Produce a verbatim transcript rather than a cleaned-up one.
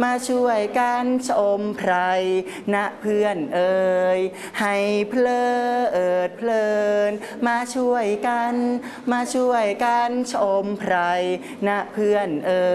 มาช่วยกันชมไพรนะเพื่อนเอ่ยให้เพลิดเพลินมาช่วยกันมาช่วยกันชมไพรนะเพื่อนเอ่ย